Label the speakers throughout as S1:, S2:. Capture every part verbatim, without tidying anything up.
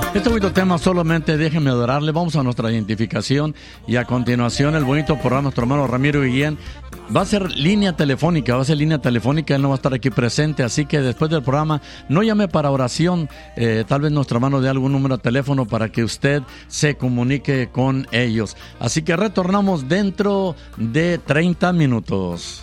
S1: Este bonito tema, solamente déjenme adorarle. Vamos a nuestra identificación y a continuación el bonito programa, nuestro hermano Ramiro Guillén. Va a ser línea telefónica, va a ser línea telefónica, él no va a estar aquí presente, así que después del programa no llame para oración, eh, tal vez nuestro hermano dé algún número de teléfono para que usted se comunique con ellos. Así que retornamos dentro de treinta minutos.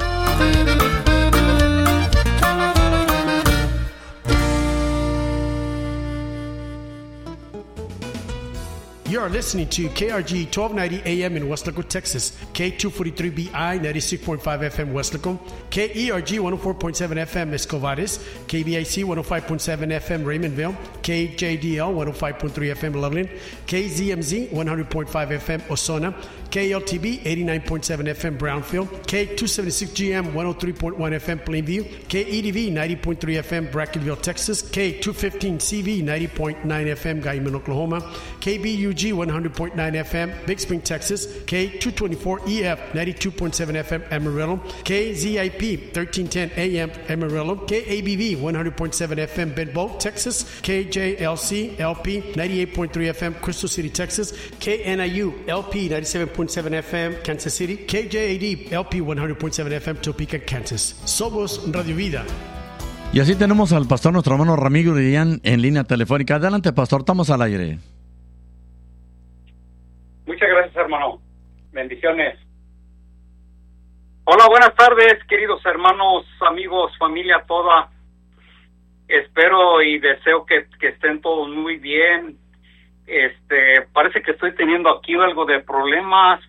S2: You are listening to K R G twelve ninety A M in Weslaco, Texas, K two forty-three B I ninety-six point five F M Weslaco, K E R G one oh four point seven F M Escovares, K B I C one oh five point seven F M Raymondville, K J D L one oh five point three F M Loveland, K Z M Z one hundred point five F M Osona, K L T B eighty-nine point seven F M Brownfield, K two seventy-six G M one oh three point one F M Plainview, K E D V ninety point three F M Brackenville, Texas, K two fifteen C V ninety point nine F M Guyman, Oklahoma, K B U G one hundred point nine F M Big Spring, Texas, K two twenty-four E F ninety-two point seven F M Amarillo, K Z I P thirteen ten A M Amarillo, K A B V one hundred point seven F M Bedboe, Texas, K J L C L P ninety-eight point three F M Crystal City, Texas, K N I U L P ninety-seven point seven F M Kansas City, K J A D L P one hundred point seven F M Topeka, Kansas. Somos Radio Vida.
S1: Y así tenemos al pastor, nuestro hermano Ramiro Guillén, en línea telefónica. Adelante, pastor, estamos al aire.
S3: Muchas gracias, hermano. Bendiciones. Hola, buenas tardes, queridos hermanos, amigos, familia toda. Espero y deseo que, que estén todos muy bien. Este, parece que estoy teniendo aquí algo de problemas.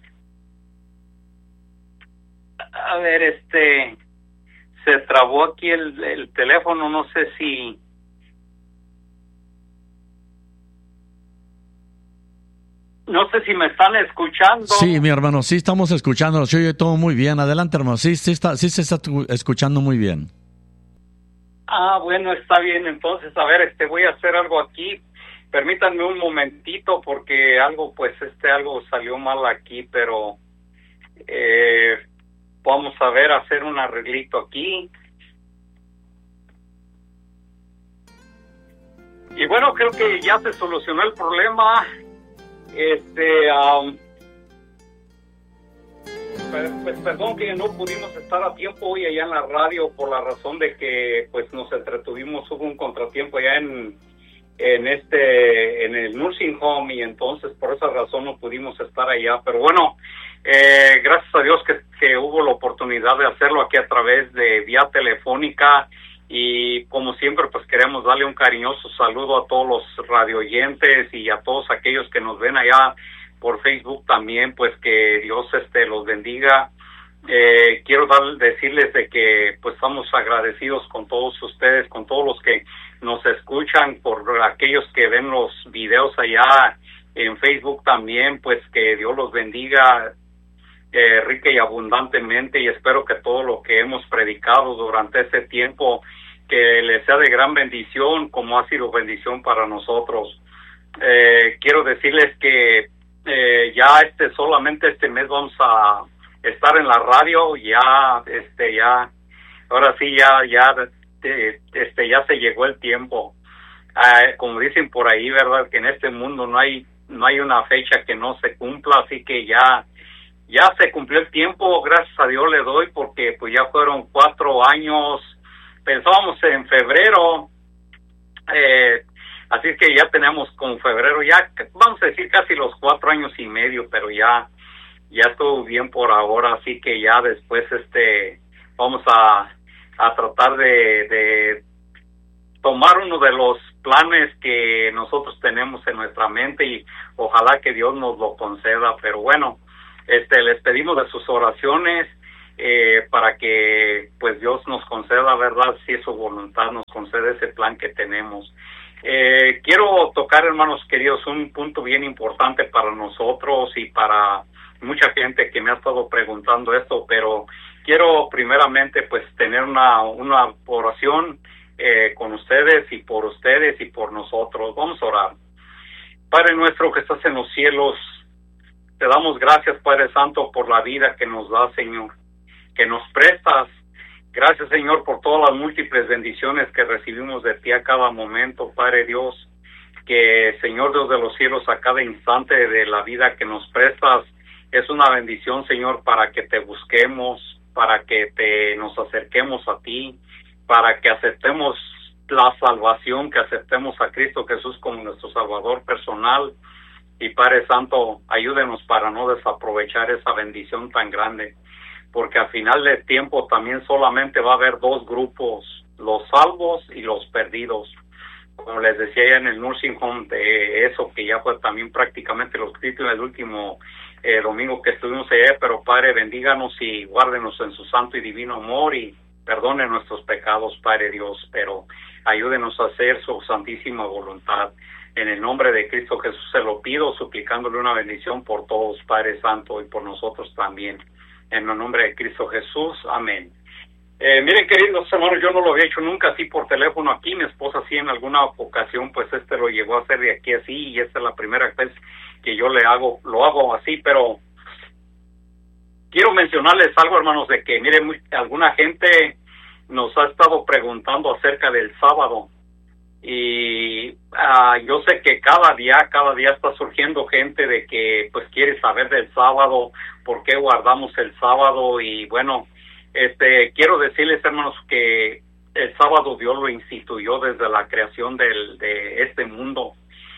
S3: A ver, este, se trabó aquí el, el teléfono, no sé si... No sé si me están escuchando.
S1: Sí, mi hermano, sí estamos escuchando, se oye todo muy bien. Adelante, hermano, sí, sí, está, sí se está escuchando muy bien.
S3: Ah, bueno, está bien, entonces, a ver, este, voy a hacer algo aquí. Permítanme un momentito porque algo, pues, este, algo salió mal aquí, pero eh, vamos a ver, hacer un arreglito aquí. Y bueno, creo que ya se solucionó el problema. Este, um, pues perdón que no pudimos estar a tiempo hoy allá en la radio por la razón de que pues nos entretuvimos, hubo un contratiempo allá en en este en el nursing home y entonces por esa razón no pudimos estar allá, pero bueno, eh, gracias a Dios que, que hubo la oportunidad de hacerlo aquí a través de vía telefónica. Y como siempre, pues queremos darle un cariñoso saludo a todos los radioyentes y a todos aquellos que nos ven allá por Facebook también, pues que Dios este los bendiga. Eh, quiero dar, decirles de que pues estamos agradecidos con todos ustedes, con todos los que nos escuchan, por aquellos que ven los videos allá en Facebook también, pues que Dios los bendiga eh, rica y abundantemente, y espero que todo lo que hemos predicado durante este tiempo que les sea de gran bendición, como ha sido bendición para nosotros. Eh, quiero decirles que eh, ya este solamente este mes vamos a estar en la radio, ya este ya ahora sí ya ya eh, este ya se llegó el tiempo. Eh, como dicen por ahí, verdad, que en este mundo no hay no hay una fecha que no se cumpla, así que ya ya se cumplió el tiempo, gracias a Dios le doy, porque pues ya fueron cuatro años. Pensábamos en febrero, eh, así que ya tenemos con febrero, ya vamos a decir casi los cuatro años y medio, pero ya ya estuvo bien por ahora, así que ya después este vamos a, a tratar de, de tomar uno de los planes que nosotros tenemos en nuestra mente y ojalá que Dios nos lo conceda, pero bueno, este les pedimos de sus oraciones. Eh, para que pues Dios nos conceda, verdad, si es su voluntad, nos concede ese plan que tenemos. Eh, quiero tocar, hermanos queridos, un punto bien importante para nosotros y para mucha gente que me ha estado preguntando esto, pero quiero primeramente pues tener una, una oración eh, con ustedes y por ustedes y por nosotros. Vamos a orar. Padre nuestro que estás en los cielos, te damos gracias, Padre Santo, por la vida que nos da, Señor, que nos prestas. Gracias, Señor, por todas las múltiples bendiciones que recibimos de ti a cada momento, Padre Dios, que, Señor Dios de los cielos, a cada instante de la vida que nos prestas, es una bendición, Señor, para que te busquemos, para que te nos acerquemos a ti, para que aceptemos la salvación, que aceptemos a Cristo Jesús como nuestro Salvador personal. Y Padre Santo, ayúdenos para no desaprovechar esa bendición tan grande, porque al final del tiempo también solamente va a haber dos grupos, los salvos y los perdidos. Como les decía ya en el nursing home, de eso que ya fue también prácticamente lo escrito en el último eh, domingo que estuvimos allá, pero Padre, bendíganos y guárdenos en su santo y divino amor y perdone nuestros pecados, Padre Dios, pero ayúdenos a hacer su santísima voluntad. En el nombre de Cristo Jesús se lo pido, suplicándole una bendición por todos, Padre Santo, y por nosotros también. En el nombre de Cristo Jesús, amén. Eh, miren, queridos hermanos, yo no lo había hecho nunca así por teléfono aquí. Mi esposa sí en alguna ocasión, pues este lo llegó a hacer de aquí así, y esta es la primera vez que yo le hago, lo hago así, pero quiero mencionarles algo, hermanos, de que, miren, muy, alguna gente nos ha estado preguntando acerca del sábado. Y uh, yo sé que cada día, cada día está surgiendo gente de que pues quiere saber del sábado, por qué guardamos el sábado. Y bueno, este quiero decirles, hermanos, que el sábado Dios lo instituyó desde la creación del, de este mundo,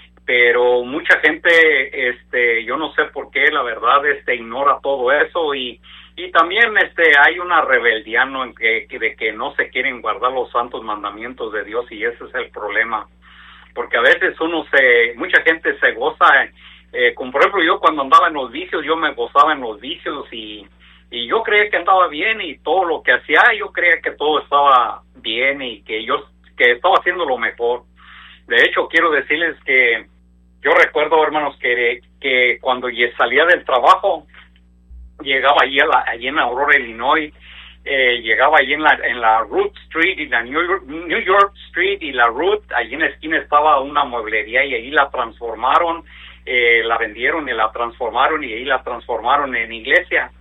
S3: pero mucha gente, este yo no sé por qué, la verdad, este ignora todo eso. y Y también este hay una rebeldía, ¿no?, en que, que de que no se quieren guardar los santos mandamientos de Dios, y ese es el problema, porque a veces uno se, mucha gente se goza, eh, como por ejemplo yo cuando andaba en los vicios, yo me gozaba en los vicios y, y yo creía que andaba bien y todo lo que hacía, yo creía que todo estaba bien y que yo que estaba haciendo lo mejor. De hecho, quiero decirles que yo recuerdo, hermanos, que, que cuando salía del trabajo, llegaba allí, a la, allí en Aurora, Illinois, eh, llegaba allí en la en la Root Street y la New York, New York Street y la Root, allí en la esquina estaba una mueblería y ahí la transformaron, eh, la vendieron y la transformaron y ahí la transformaron en iglesia.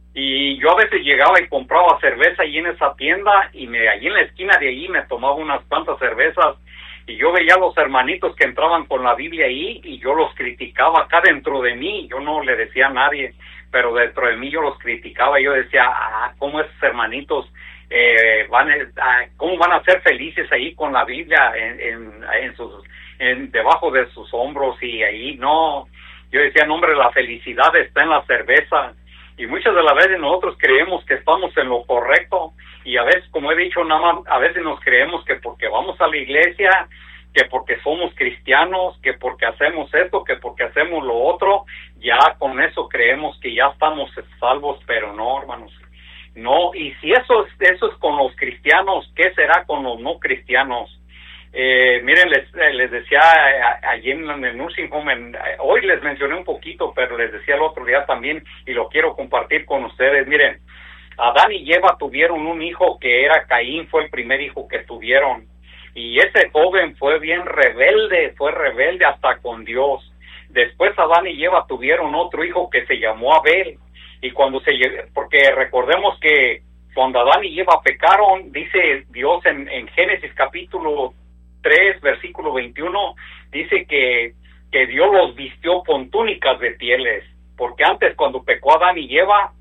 S3: Y yo a veces llegaba y compraba cerveza allí en esa tienda y me allí en la esquina de allí me tomaba unas cuantas cervezas y yo veía a los hermanitos que entraban con la Biblia ahí y yo los criticaba acá dentro de mí, yo no le decía a nadie, pero dentro de mí yo los criticaba. Yo decía, ah, ¿cómo esos hermanitos eh, van a, cómo van a ser felices ahí con la Biblia en, en, en sus, en, debajo de sus hombros? Y ahí no, yo decía, no, hombre, la felicidad está en la cerveza. Y muchas de las veces nosotros creemos que estamos en lo correcto, y a veces, como he dicho, nada más, a veces nos creemos que porque vamos a la iglesia, que porque somos cristianos, que porque hacemos esto, que porque hacemos lo otro, ya con eso creemos que ya estamos salvos, pero no, hermanos, no. Y si eso es, eso es con los cristianos, ¿qué será con los no cristianos? Eh, miren, les, les decía allí en el nursing home, en, hoy les mencioné un poquito, pero les decía el otro día también, y lo quiero compartir con ustedes. Miren, Adán y Eva tuvieron un hijo que era Caín, fue el primer hijo que tuvieron. Y ese joven fue bien rebelde, fue rebelde hasta con Dios. Después Adán y Eva tuvieron otro hijo que se llamó Abel. Y cuando se porque recordemos que cuando Adán y Eva pecaron, dice Dios en, en Génesis capítulo tres, versículo veintiuno, dice que, que Dios los vistió con túnicas de pieles. Porque antes, cuando pecó Adán y Eva,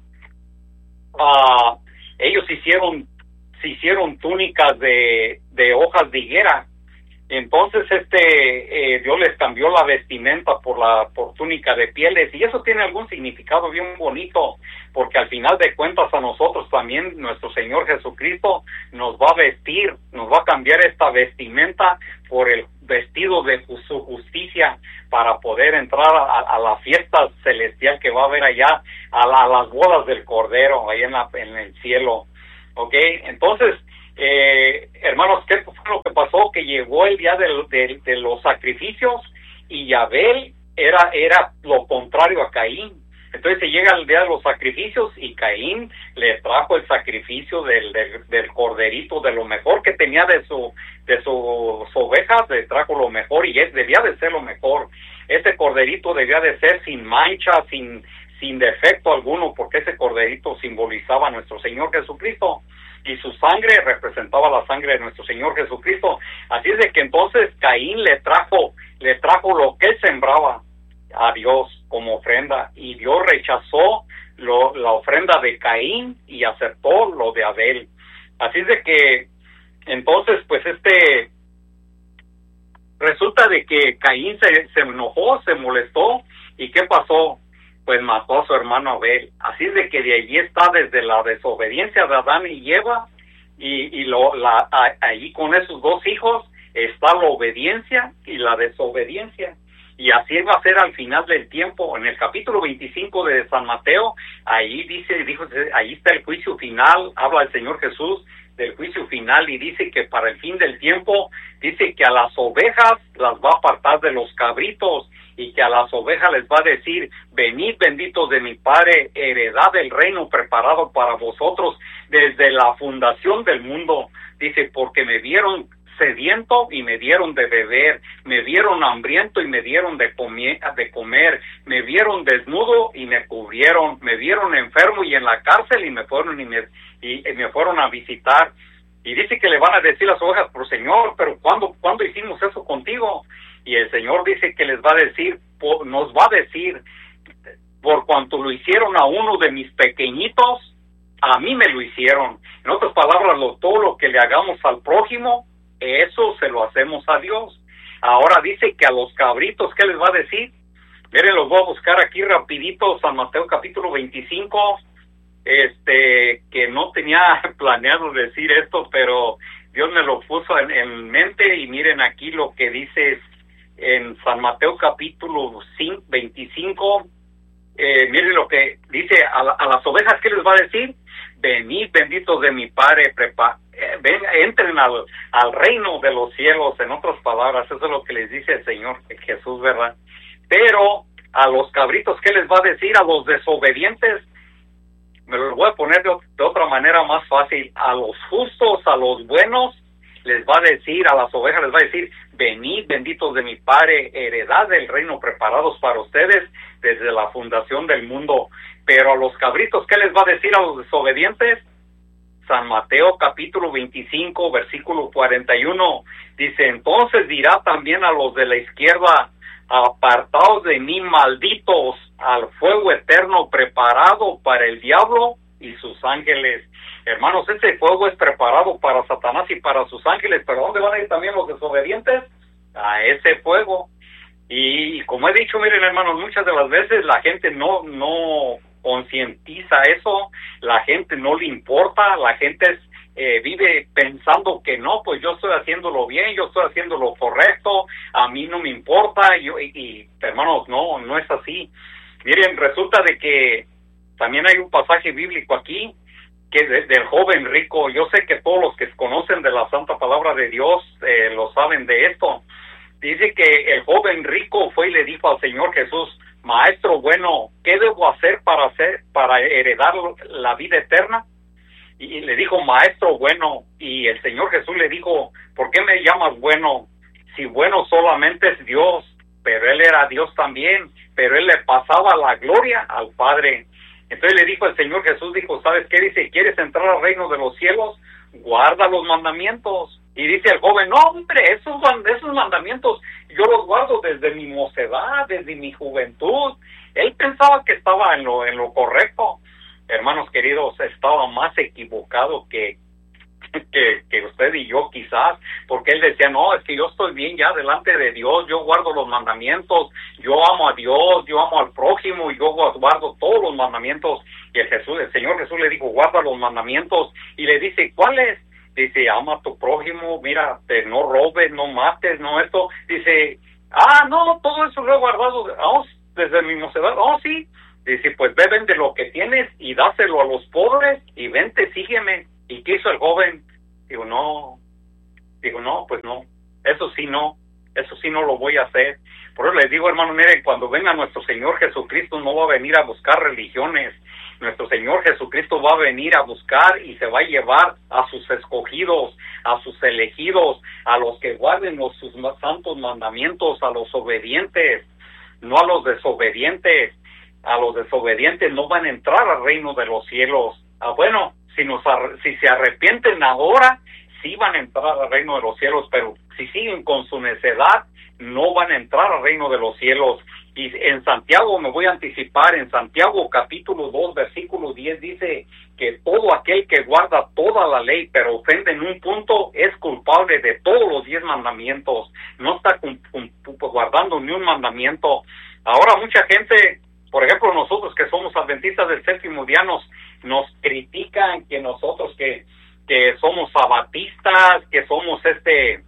S3: uh, ellos hicieron se hicieron túnicas de, de hojas de higuera. Entonces este eh, Dios les cambió la vestimenta por la por túnica de pieles, y eso tiene algún significado bien bonito, porque al final de cuentas a nosotros también nuestro Señor Jesucristo nos va a vestir, nos va a cambiar esta vestimenta por el vestido de su justicia, para poder entrar a, a la fiesta celestial que va a haber allá, a, la, a las bodas del Cordero, allá en, la, en el cielo. ¿Ok? Entonces, eh, hermanos, ¿qué fue lo que pasó? Que llegó el día de, de, de los sacrificios, y Abel era, era lo contrario a Caín. Entonces se llega el día de los sacrificios y Caín le trajo el sacrificio del, del, del corderito, de lo mejor que tenía de su de sus ovejas, le trajo lo mejor, y es, debía de ser lo mejor. Ese corderito debía de ser sin mancha, sin sin defecto alguno, porque ese corderito simbolizaba a nuestro Señor Jesucristo. y su sangre representaba la sangre de nuestro Señor Jesucristo. Así es de que entonces Caín le trajo, le trajo lo que él sembraba a Dios como ofrenda, y Dios rechazó lo, la ofrenda de Caín y aceptó lo de Abel. Así es de que entonces pues este resulta de que Caín se, se enojó, se molestó, y ¿qué pasó? Pues mató a su hermano Abel. Así es de que de allí está, desde la desobediencia de Adán y Eva, y, y lo, la, a, ahí con esos dos hijos está la obediencia y la desobediencia. Y así va a ser al final del tiempo. En el capítulo veinticinco de San Mateo, ahí dice, dijo, ahí está el juicio final, habla el Señor Jesús del juicio final, y dice que para el fin del tiempo, dice que a las ovejas las va a apartar de los cabritos, y que a las ovejas les va a decir: venid benditos de mi Padre, heredad del reino preparado para vosotros desde la fundación del mundo. Dice, porque me vieron sediento y me dieron de beber, me vieron hambriento y me dieron de comer, de comer, me vieron desnudo y me cubrieron, me vieron enfermo y en la cárcel y me fueron y me, y, y me fueron a visitar. Y dice que le van a decir las ovejas: pero Señor, pero ¿cuándo, ¿cuándo hicimos eso contigo? Y el Señor dice que les va a decir, nos va a decir: por cuanto lo hicieron a uno de mis pequeñitos, a mí me lo hicieron. En otras palabras, lo, todo lo que le hagamos al prójimo, eso se lo hacemos a Dios. Ahora dice que a los cabritos, ¿qué les va a decir? Miren, los voy a buscar aquí rapidito, San Mateo capítulo veinticinco, este, que no tenía planeado decir esto, pero Dios me lo puso en, en mente, y miren aquí lo que dice en San Mateo capítulo veinticinco, eh, miren lo que dice a, la, a las ovejas, ¿qué les va a decir? Venid benditos de mi Padre, prepa, eh, ven, entren al, al reino de los cielos. En otras palabras, eso es lo que les dice el Señor Jesús, ¿verdad? Pero a los cabritos, ¿qué les va a decir? A los desobedientes, me lo voy a poner de, de otra manera más fácil: a los justos, a los buenos, les va a decir, a las ovejas les va a decir: venid benditos de mi Padre, heredad del reino preparados para ustedes desde la fundación del mundo. Pero a los cabritos, ¿qué les va a decir a los desobedientes? San Mateo capítulo veinticinco, versículo cuarenta y uno, dice: entonces dirá también a los de la izquierda: apartaos de mí, malditos, al fuego eterno preparado para el diablo y sus ángeles. Hermanos, ese fuego es preparado para Satanás y para sus ángeles, pero ¿dónde van a ir también los desobedientes? A ese fuego. Y como he dicho, miren, hermanos, muchas de las veces la gente no, no concientiza eso, la gente no le importa, la gente es, eh, vive pensando que no, pues yo estoy haciéndolo bien, yo estoy haciendo lo correcto, a mí no me importa, yo, y, y hermanos, no, no es así. Miren, resulta de que también hay un pasaje bíblico aquí, que de, del joven rico. Yo sé que todos los que conocen de la santa palabra de Dios eh, lo saben de esto. Dice que el joven rico fue y le dijo al Señor Jesús: Maestro bueno, ¿qué debo hacer para hacer para heredar la vida eterna? Y le dijo: Maestro bueno. Y el Señor Jesús le dijo: ¿por qué me llamas bueno? Si bueno solamente es Dios. Pero Él era Dios también, pero Él le pasaba la gloria al Padre. Entonces le dijo el Señor Jesús, dijo: ¿sabes qué? Dice: ¿quieres entrar al reino de los cielos? Guarda los mandamientos. Y dice el joven: no, hombre, esos, esos mandamientos yo los guardo desde mi mocedad, desde mi juventud. Él pensaba que estaba en lo, en lo correcto. Hermanos queridos, estaba más equivocado que, que, que usted y yo quizás, porque él decía: no, es que yo estoy bien ya delante de Dios, yo guardo los mandamientos, yo amo a Dios, yo amo al prójimo, y yo guardo todos los mandamientos. Y el Jesús, el Señor Jesús le dijo: guarda los mandamientos. Y le dice: ¿cuáles? Dice: ama a tu prójimo, mira, te, no robes, no mates, no esto. Dice: ah, no, todo eso lo he guardado oh, desde mi mocedad. Oh, sí. Dice: pues ve, vende lo que tienes y dáselo a los pobres y vente, sígueme. ¿Y qué hizo el joven? Digo, no, digo, no, pues no, eso sí no, eso sí no lo voy a hacer. Por eso les digo, hermano, miren, cuando venga nuestro Señor Jesucristo no va a venir a buscar religiones. Nuestro Señor Jesucristo va a venir a buscar y se va a llevar a sus escogidos, a sus elegidos, a los que guarden los, sus santos mandamientos, a los obedientes, no a los desobedientes. A los desobedientes no van a entrar al reino de los cielos. Ah, bueno, si, nos, si se arrepienten ahora, sí van a entrar al reino de los cielos, pero si siguen con su necedad, no van a entrar al reino de los cielos. Y en Santiago, me voy a anticipar, en Santiago capítulo dos, versículo diez, dice que todo aquel que guarda toda la ley, pero ofende en un punto, es culpable de todos los diez mandamientos. No está cum, cum, guardando ni un mandamiento. Ahora mucha gente, por ejemplo nosotros que somos adventistas del séptimo día, nos, nos critican que nosotros que, que somos sabatistas, que somos este...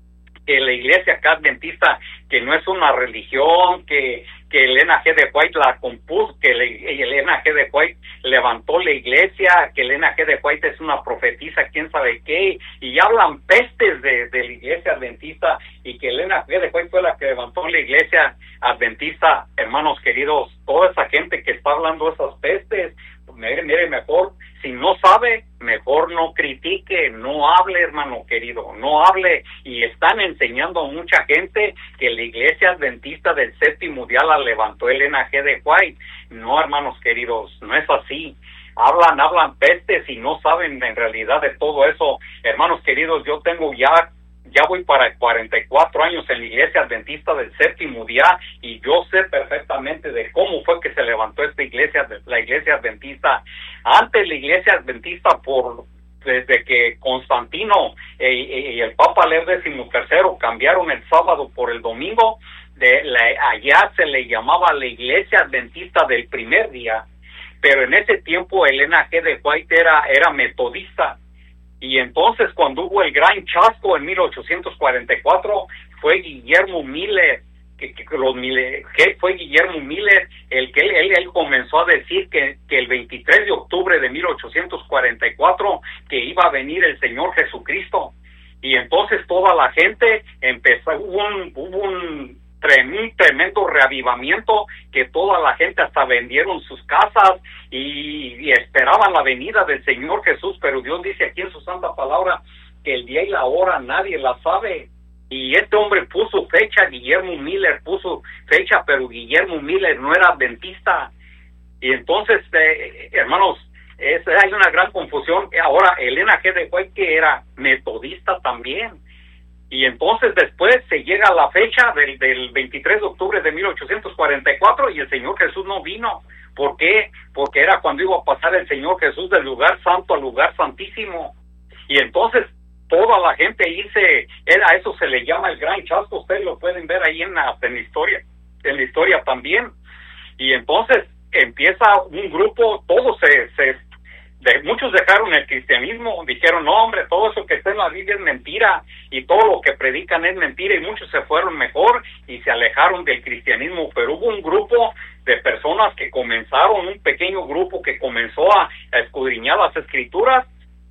S3: que la iglesia acá adventista, que no es una religión, que, que Elena G. de White la compuso, que le, Elena G. de White levantó la iglesia, que Elena G. de White es una profetisa, quién sabe qué, y hablan pestes de, de la iglesia adventista, y que Elena G. de White fue la que levantó la iglesia adventista. Hermanos queridos, toda esa gente que está hablando esas pestes, mire, mire, mejor, si no sabe, mejor no critique, no hable, hermano querido, no hable. Y están enseñando a mucha gente que la iglesia adventista del séptimo día la levantó Elena G. de White. No, hermanos queridos, no es así. Hablan, hablan pestes y no saben en realidad de todo eso. Hermanos queridos, yo tengo ya Ya voy para cuarenta y cuatro años en la iglesia adventista del séptimo día, y yo sé perfectamente de cómo fue que se levantó esta iglesia, la iglesia adventista. Antes la iglesia adventista, por desde que Constantino y eh, eh, el Papa Leo decimotercero cambiaron el sábado por el domingo, de la, allá se le llamaba la iglesia adventista del primer día, pero en ese tiempo Elena G. de White era, era metodista. Y entonces cuando hubo el gran chasco en mil ochocientos cuarenta y cuatro, fue Guillermo Miller, que, que los Miller, que fue Guillermo Miller el que él, él, él comenzó a decir que, que el veintitrés de octubre de mil ochocientos cuarenta y cuatro que iba a venir el Señor Jesucristo. Y entonces toda la gente empezó, hubo un, hubo un un tremendo reavivamiento, que toda la gente hasta vendieron sus casas y, y esperaban la venida del Señor Jesús, pero Dios dice aquí en su santa palabra que el día y la hora nadie la sabe. Y este hombre puso fecha, Guillermo Miller puso fecha, pero Guillermo Miller no era adventista. Y entonces, eh, hermanos, es, hay una gran confusión. Ahora, Elena G. de White, que era metodista también. Y entonces después se llega a la fecha del, del veintitrés de octubre de mil ochocientos cuarenta y cuatro y el Señor Jesús no vino. ¿Por qué? Porque era cuando iba a pasar el Señor Jesús del lugar santo al lugar santísimo. Y entonces toda la gente ahí se, era, eso se le llama el gran chasco. Ustedes lo pueden ver ahí en la, en la historia, en la historia también. Y entonces empieza un grupo, todos se, se De, muchos dejaron el cristianismo, dijeron, no hombre, todo eso que está en la Biblia es mentira, y todo lo que predican es mentira, y muchos se fueron mejor y se alejaron del cristianismo. Pero hubo un grupo de personas que comenzaron, un pequeño grupo que comenzó a, a escudriñar las escrituras,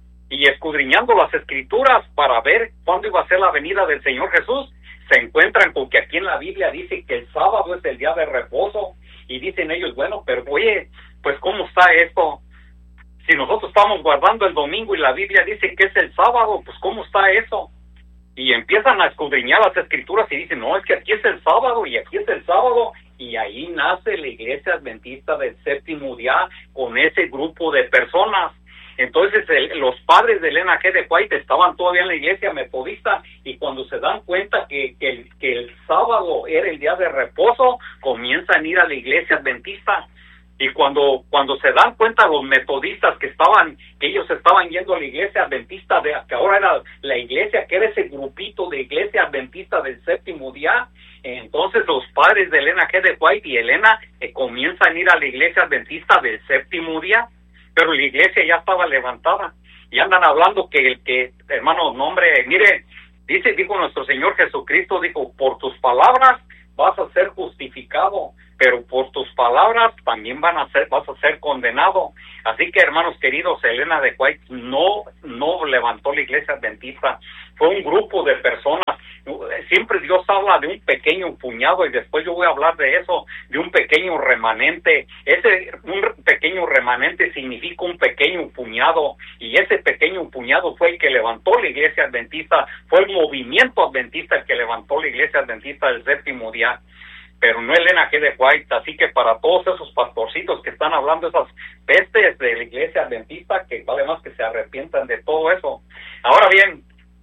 S3: y escudriñando las escrituras para ver cuándo iba a ser la venida del Señor Jesús, se encuentran con que aquí en la Biblia dice que el sábado es el día de reposo, y dicen ellos, bueno, pero oye, pues ¿cómo está esto? Si nosotros estamos guardando el domingo y la Biblia dice que es el sábado, pues ¿cómo está eso? Y empiezan a escudriñar las escrituras y dicen, no, es que aquí es el sábado y aquí es el sábado. Y ahí nace la iglesia adventista del séptimo día con ese grupo de personas. Entonces el, los padres de Elena G. de White estaban todavía en la iglesia metodista, y cuando se dan cuenta que, que, el, que el sábado era el día de reposo, comienzan a ir a la iglesia adventista. Y cuando cuando se dan cuenta los metodistas que estaban, que ellos estaban yendo a la iglesia adventista, de que ahora era la iglesia, que era ese grupito de iglesia adventista del séptimo día, entonces los padres de Elena G. de White y Elena eh, comienzan a ir a la iglesia adventista del séptimo día, pero la iglesia ya estaba levantada, y andan hablando que el que, hermano, no hombre, mire, dice, dijo nuestro Señor Jesucristo, dijo, por tus palabras vas a ser justificado, pero por tus palabras también van a ser, vas a ser condenado. Así que, hermanos queridos, Elena de White no, no levantó la iglesia adventista, fue un grupo de personas. Siempre Dios habla de un pequeño puñado, y después yo voy a hablar de eso, de un pequeño remanente. Ese un pequeño remanente significa un pequeño puñado, y ese pequeño puñado fue el que levantó la iglesia adventista, fue el movimiento adventista el que levantó la iglesia adventista del séptimo día. pero no Elena G. de White. Así que para todos esos pastorcitos que están hablando esas pestes de la iglesia adventista, que vale más que se arrepientan de todo eso. Ahora bien,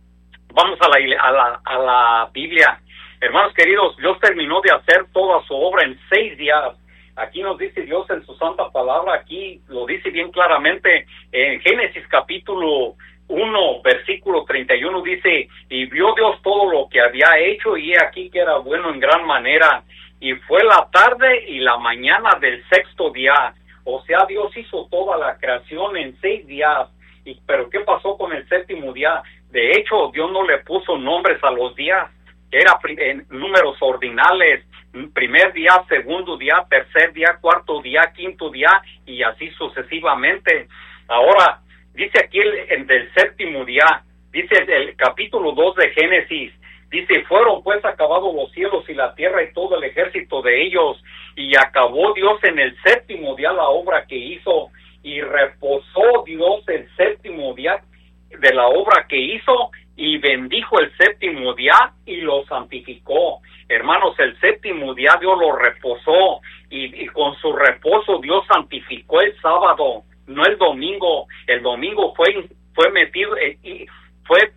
S3: vamos a la, a la, a la Biblia. Hermanos queridos, Dios terminó de hacer toda su obra en seis días. Aquí nos dice Dios en su santa palabra, aquí lo dice bien claramente, en Génesis capítulo uno, versículo treinta y uno, dice, y vio Dios todo lo que había hecho, y he aquí que era bueno en gran manera, y fue la tarde y la mañana del sexto día. O sea, Dios hizo toda la creación en seis días. Y, pero ¿qué pasó con el séptimo día? De hecho, Dios no le puso nombres a los días, era en números ordinales, primer día, segundo día, tercer día, cuarto día, quinto día, y así sucesivamente. Ahora, dice aquí el, el del séptimo día, dice el, el capítulo dos de Génesis, dice, fueron pues acabados los cielos y la tierra y todo el ejército de ellos, y acabó Dios en el séptimo día la obra que hizo, y reposó Dios el séptimo día de la obra que hizo, y bendijo el séptimo día y lo santificó. Hermanos, el séptimo día Dios lo reposó, y, y con su reposo Dios santificó el sábado, no el domingo. El domingo fue fue metido eh, y fue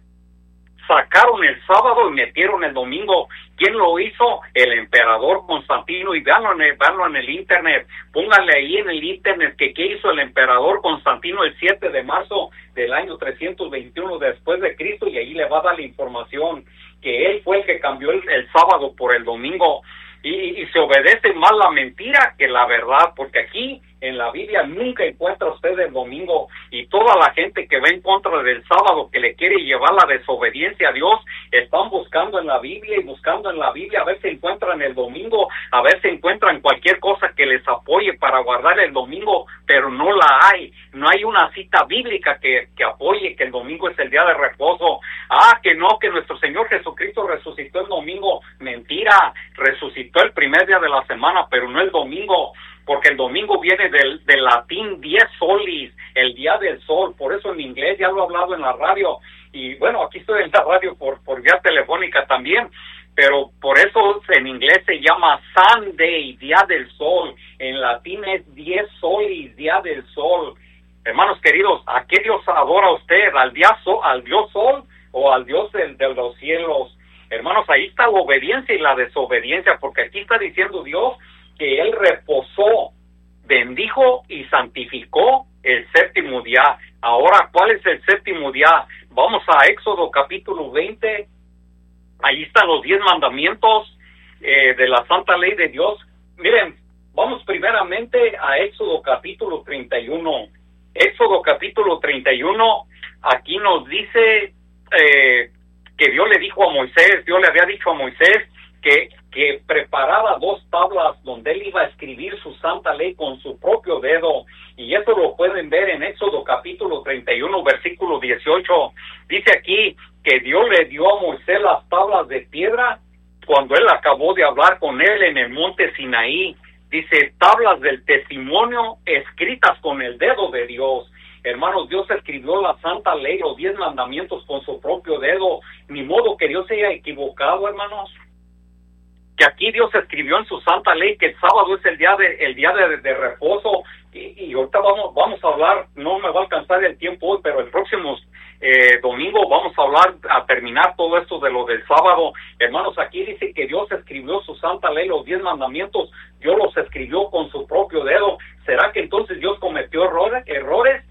S3: sacaron el sábado y metieron el domingo. ¿Quién lo hizo? El emperador Constantino. Y véanlo en el, véanlo en el internet, pónganle ahí en el internet que qué hizo el emperador Constantino el siete de marzo del año trescientos veintiuno después de Cristo, y ahí le va a dar la información que él fue el que cambió el, el sábado por el domingo. Y, y se obedece más la mentira que la verdad, porque aquí en la Biblia nunca encuentra usted el domingo, y toda la gente que va en contra del sábado, que le quiere llevar la desobediencia a Dios, están buscando en la Biblia y buscando en la Biblia a ver si encuentran el domingo, a ver si encuentran cualquier cosa que les apoye para guardar el domingo, pero no la hay. No hay una cita bíblica que, que apoye que el domingo es el día de reposo. Ah, que no, que nuestro Señor Jesucristo resucitó el domingo. Mentira, resucitó el primer día de la semana, pero no el domingo, porque el domingo viene del, del latín dies solis, el día del sol. Por eso en inglés ya lo he hablado en la radio, y bueno, aquí estoy en la radio por, por vía telefónica también, pero por eso en inglés se llama Sunday, día del sol. En latín es dies solis, día del sol. Hermanos queridos, ¿a qué Dios adora usted? ¿Al, día sol, al Dios sol o al Dios del, de los cielos? Hermanos, ahí está la obediencia y la desobediencia, porque aquí está diciendo Dios que Él reposó, bendijo y santificó el séptimo día. Ahora, ¿cuál es el séptimo día? Vamos a Éxodo capítulo veinte, ahí están los diez mandamientos eh, de la santa ley de Dios. Miren, vamos primeramente a Éxodo capítulo treinta y uno. Éxodo capítulo treinta y uno, aquí nos dice eh, que Dios le dijo a Moisés, Dios le había dicho a Moisés que, que preparaba dos tablas donde él iba a escribir su santa ley con su propio dedo, y eso lo pueden ver en Éxodo capítulo treinta y uno, versículo dieciocho. Dice aquí que Dios le dio a Moisés las tablas de piedra cuando él acabó de hablar con él en el monte Sinaí. Dice, tablas del testimonio escritas con el dedo de Dios. Hermanos, Dios escribió la santa ley, los diez mandamientos con su propio dedo. Ni modo que Dios se haya equivocado, hermanos. Que aquí Dios escribió en su santa ley que el sábado es el día de el día de, de reposo, y, y ahorita vamos vamos a hablar, no me va a alcanzar el tiempo hoy, pero el próximo eh, domingo vamos a hablar, a terminar todo esto de lo del sábado. Hermanos, aquí dice que Dios escribió su santa ley, los diez mandamientos, Dios los escribió con su propio dedo. ¿Será que entonces Dios cometió errores? errores?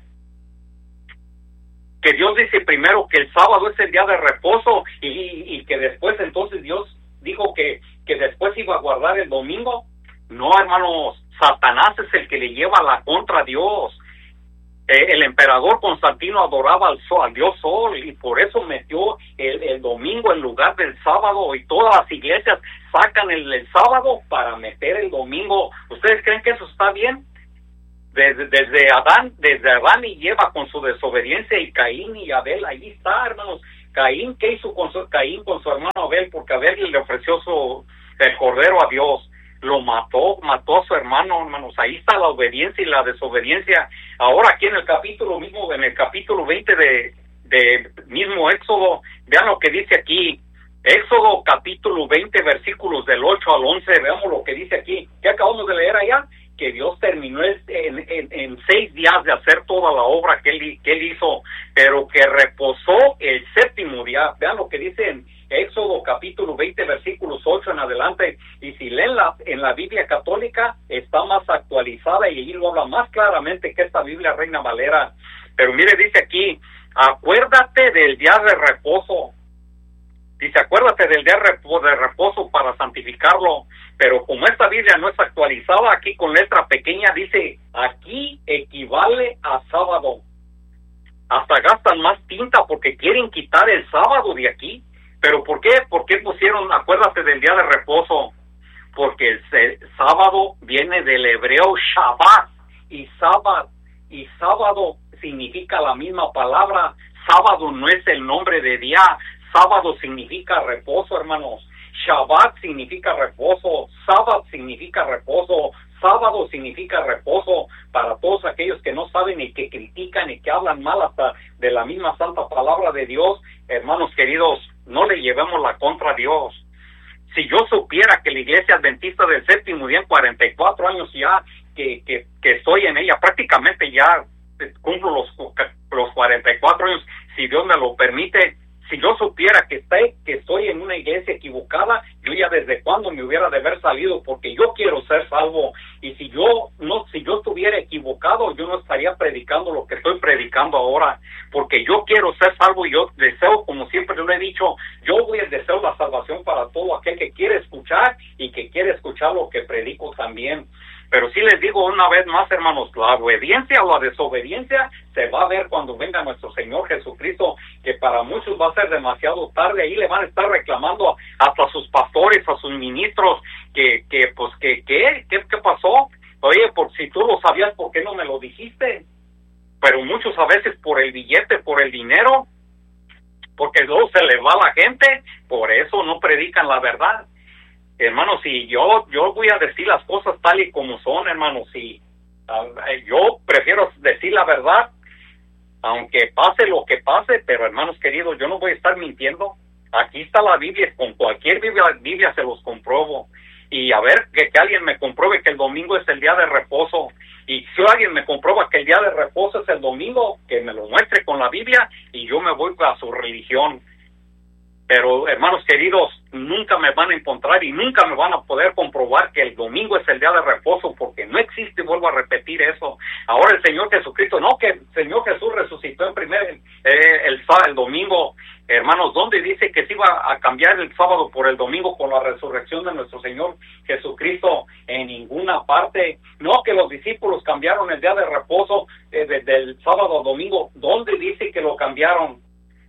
S3: Que Dios dice primero que el sábado es el día de reposo, y, y que después entonces Dios dijo que, que después iba a guardar el domingo. No, hermanos, Satanás es el que le lleva la contra a Dios. Eh, el emperador Constantino adoraba al, sol, al Dios Sol, y por eso metió el, el domingo en lugar del sábado, y todas las iglesias sacan el, el sábado para meter el domingo. ¿Ustedes creen que eso está bien? Desde, desde Adán, desde Adán y Eva con su desobediencia, y Caín y Abel, ahí está, hermanos. Caín, ¿qué hizo con su, Caín con su hermano Abel? Porque Abel le ofreció su, el cordero a Dios. Lo mató, mató a su hermano, hermanos. Ahí está la obediencia y la desobediencia. Ahora aquí en el capítulo mismo, en el capítulo veinte de, de mismo Éxodo, vean lo que dice aquí. Éxodo capítulo veinte, versículos del ocho al once, veamos lo que dice aquí. ¿Qué acabamos de leer allá? Que Dios terminó en, en, en seis días de hacer toda la obra que él, que él hizo, pero que reposó el séptimo día. Vean lo que dice en Éxodo capítulo veinte, versículos ocho en adelante, y si leen la, en la Biblia católica, está más actualizada y ahí lo habla más claramente que esta Biblia Reina Valera. Pero mire, dice aquí, acuérdate del día de reposo. Dice, acuérdate del día de reposo para santificarlo, pero como esta Biblia no es actualizada, aquí con letra pequeña dice, aquí equivale a sábado. Hasta gastan más tinta porque quieren quitar el sábado de aquí. ¿Pero por qué? ¿Por qué pusieron, acuérdate del día de reposo? Porque el, el sábado viene del hebreo Shabbat, y sábado, y sábado significa la misma palabra. Sábado no es el nombre de día, sábado significa reposo, hermanos. Shabbat significa reposo, sábado significa reposo, sábado significa reposo. Para todos aquellos que no saben y que critican y que hablan mal hasta de la misma santa palabra de Dios, hermanos queridos, no le llevemos la contra a Dios. Si yo supiera que la Iglesia Adventista del Séptimo Día en cuarenta y cuatro años ya que, que, que estoy en ella, prácticamente ya cumplo los, los cuarenta y cuatro años, si Dios me lo permite. Si yo supiera que, está, que estoy en una iglesia equivocada, yo ya desde cuándo me hubiera de haber salido, porque yo quiero ser salvo. Y si yo no, si yo estuviera equivocado, yo no estaría predicando lo que estoy predicando ahora, porque yo quiero ser salvo y yo deseo, como siempre lo he dicho, yo voy a desear la salvación para todo aquel que quiere escuchar y que quiere escuchar lo que predico también. Pero sí les digo una vez más, hermanos, la obediencia o la desobediencia se va a ver cuando venga nuestro Señor Jesucristo, que para muchos va a ser demasiado tarde. Ahí le van a estar reclamando hasta a sus pastores, a sus ministros, que, que pues, que, ¿qué? ¿Qué, qué pasó? Oye, por si tú lo sabías, ¿por qué no me lo dijiste? Pero muchos a veces por el billete, por el dinero, porque luego se le va a la gente, por eso no predican la verdad. Hermanos, si yo yo voy a decir las cosas tal y como son, hermanos, si uh, yo prefiero decir la verdad, aunque pase lo que pase, pero hermanos queridos, yo no voy a estar mintiendo. Aquí está la Biblia, con cualquier Biblia, Biblia se los compruebo. Y a ver, que, que alguien me compruebe que el domingo es el día de reposo. Y si alguien me comprueba que el día de reposo es el domingo, que me lo muestre con la Biblia y yo me voy a su religión. Pero, hermanos queridos, nunca me van a encontrar y nunca me van a poder comprobar que el domingo es el día de reposo, porque no existe, vuelvo a repetir eso. Ahora el Señor Jesucristo, no, que el Señor Jesús resucitó en primer, eh, el, el domingo. Hermanos, ¿dónde dice que se iba a cambiar el sábado por el domingo con la resurrección de nuestro Señor Jesucristo? En ninguna parte. No, que los discípulos cambiaron el día de reposo eh, de, del sábado a domingo. ¿Dónde dice que lo cambiaron?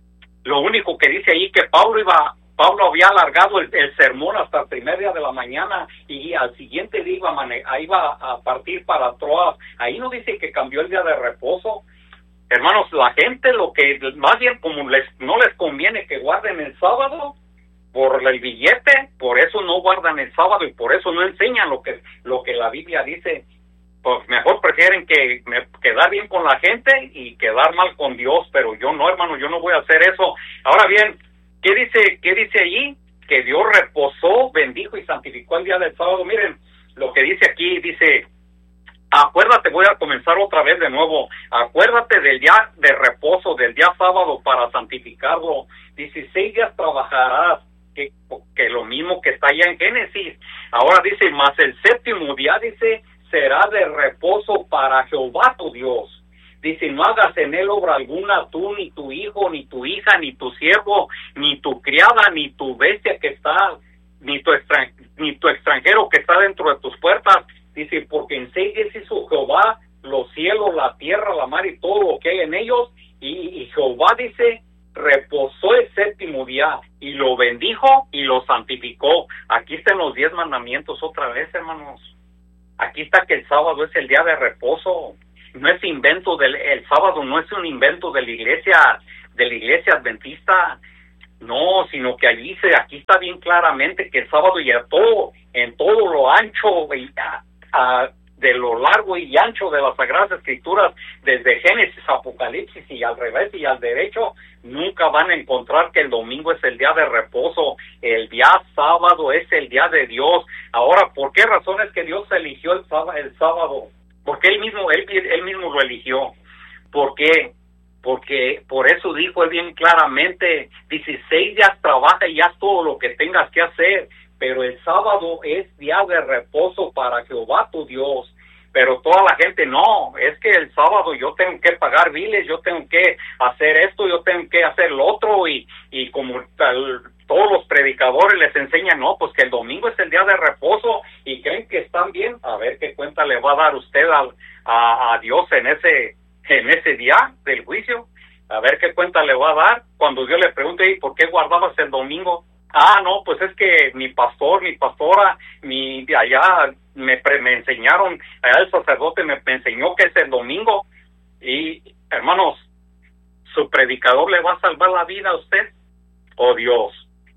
S3: Lo único que dice ahí que Pablo iba, Pablo había alargado el, el sermón hasta el primer día de la mañana y al siguiente día iba a, mane- iba a partir para Troas. Ahí no dice que cambió el día de reposo. Hermanos, la gente lo que, más bien como les no les conviene que guarden el sábado por el billete, por eso no guardan el sábado y por eso no enseñan lo que, lo que la Biblia dice. Pues mejor prefieren que me, quedar bien con la gente y quedar mal con Dios, pero yo no, hermano, yo no voy a hacer eso. Ahora bien, ¿qué dice, qué dice allí? Que Dios reposó, bendijo y santificó el día del sábado. Miren, lo que dice aquí, dice, acuérdate, voy a comenzar otra vez de nuevo, acuérdate del día de reposo, del día sábado para santificarlo. dieciséis días trabajarás, que, que lo mismo que está allá en Génesis. Ahora dice, más el séptimo día, dice, será de reposo para Jehová tu Dios. Dice, no hagas en él obra alguna, tú, ni tu hijo, ni tu hija, ni tu siervo, ni tu criada, ni tu bestia que está, ni tu, extran- ni tu extranjero que está dentro de tus puertas. Dice, porque en seis días hizo Jehová los cielos, la tierra, la mar y todo lo que hay en ellos. Y, y Jehová, dice, reposó el séptimo día y lo bendijo y lo santificó. Aquí están los diez mandamientos otra vez, hermanos. Aquí está que el sábado es el día de reposo. No es invento del el sábado, no es un invento de la iglesia, de la iglesia adventista. No, sino que allí se, aquí está bien claramente que el sábado y a todo, en todo lo ancho y a, a, de lo largo y ancho de las Sagradas Escrituras, desde Génesis, Apocalipsis y al revés y al derecho, nunca van a encontrar que el domingo es el día de reposo, el día sábado es el día de Dios. Ahora, ¿por qué razón es que Dios eligió el sábado? El sábado? Porque él mismo, él, él mismo lo eligió. ¿Por qué? Porque por eso dijo él bien claramente, dieciséis días trabaja y haz todo lo que tengas que hacer, pero el sábado es día de reposo para Jehová tu Dios. Pero toda la gente, no, es que el sábado yo tengo que pagar biles, yo tengo que hacer esto, yo tengo que hacer lo otro, y, y como tal, todos los predicadores les enseñan, no, pues que el domingo es el día de reposo, y creen que están bien. A ver qué cuenta le va a dar usted a, a, a Dios en ese en ese día del juicio. A ver qué cuenta le va a dar cuando Dios le pregunte, ¿y por qué guardabas el domingo? Ah, no, pues es que mi pastor, mi pastora, mi de allá me, pre, me enseñaron, allá el sacerdote me, me enseñó que es el domingo. Y, hermanos, ¿su predicador le va a salvar la vida a usted o Dios?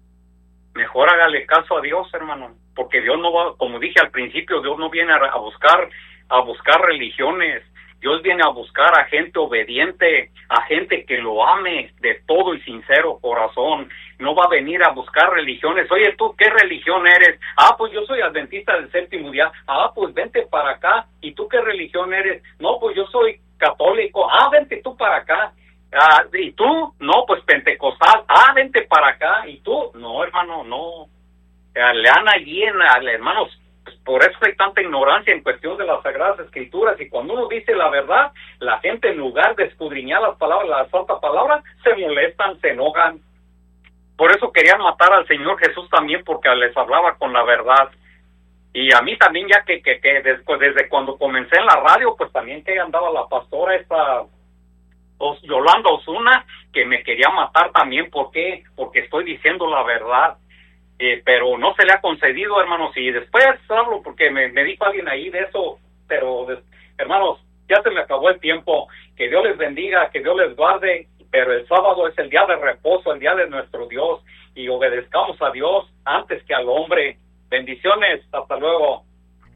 S3: Mejor hágale caso a Dios, hermano, porque Dios no va, como dije al principio, Dios no viene a, a buscar a buscar religiones. Dios viene a buscar a gente obediente, a gente que lo ame de todo y sincero corazón. No va a venir a buscar religiones. Oye, ¿tú qué religión eres? Ah, pues yo soy adventista del séptimo día. Ah, pues vente para acá. ¿Y tú qué religión eres? No, pues yo soy católico. Ah, vente tú para acá. Ah, ¿y tú? No, pues pentecostal. Ah, vente para acá. ¿Y tú? No, hermano, no. Le han allí, hermanos. Pues por eso hay tanta ignorancia en cuestión de las Sagradas Escrituras, y cuando uno dice la verdad, la gente en lugar de escudriñar las palabras, la santa palabra, se molestan, se enojan. Por eso querían matar al Señor Jesús también, porque les hablaba con la verdad. Y a mí también, ya que, que, que desde, desde cuando comencé en la radio, pues también que andaba la pastora esta Os, Yolanda Osuna, que me quería matar también. ¿Por qué? Porque estoy diciendo la verdad. Eh, pero no se le ha concedido, hermanos, y después hablo porque me, me dijo alguien ahí de eso, pero de, hermanos, ya se me acabó el tiempo. Que Dios les bendiga, que Dios les guarde, pero el sábado es el día de reposo, el día de nuestro Dios, y obedezcamos a Dios antes que al hombre. Bendiciones, hasta luego.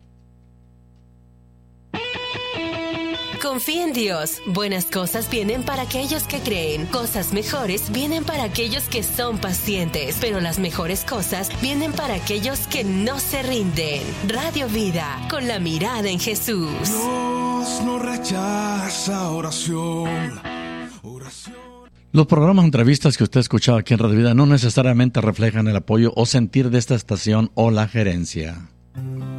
S4: Confía en Dios. Buenas cosas vienen para aquellos que creen. Cosas mejores vienen para aquellos que son pacientes. Pero las mejores cosas vienen para aquellos que no se rinden. Radio Vida, con la mirada en Jesús.
S5: Dios no rechaza oración. Oración.
S1: Los programas o entrevistas que usted ha escuchado aquí en Radio Vida no necesariamente reflejan el apoyo o sentir de esta estación o la gerencia.